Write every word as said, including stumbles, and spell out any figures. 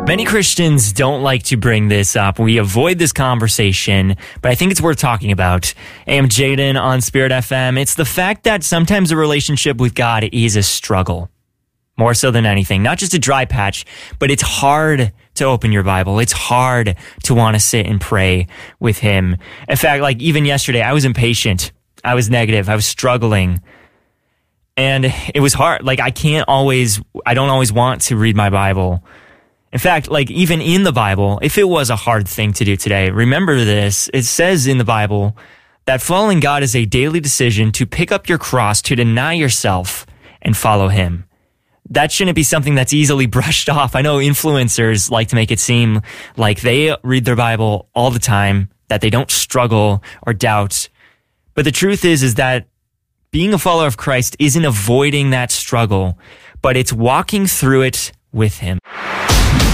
Many Christians don't like to bring this up. We avoid this conversation, but I think it's worth talking about. Hey, I'm Jaden on Spirit F M. It's the fact that sometimes a relationship with God is a struggle. More so than anything. Not just a dry patch, but it's hard to open your Bible. It's hard to want to sit and pray with Him. In fact, like even yesterday, I was impatient. I was negative. I was struggling. And it was hard. Like I can't always, I don't always want to read my Bible. In fact, like even in the Bible, if it was a hard thing to do today, remember this. It says in the Bible that following God is a daily decision to pick up your cross, to deny yourself and follow Him. That shouldn't be something that's easily brushed off. I know influencers like to make it seem like they read their Bible all the time, that they don't struggle or doubt. But the truth is, is that being a follower of Christ isn't avoiding that struggle, but it's walking through it with Him.